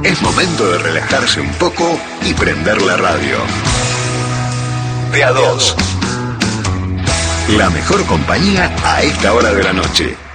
Es momento de relajarse un poco y prender la radio. De a dos. La mejor compañía a esta hora de la noche.